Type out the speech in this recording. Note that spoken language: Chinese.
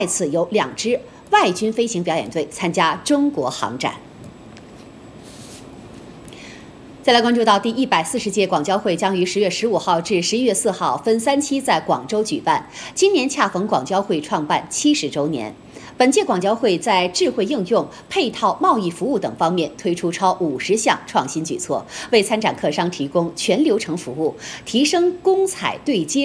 再次有2支外军飞行表演队参加中国航展。再来关注到第140届广交会将于10月15号至11月4号分3期在广州举办，今年恰逢广交会创办70周年。本届广交会在智慧应用、配套贸易服务等方面推出超50项创新举措，为参展客商提供全流程服务，提升公采对接。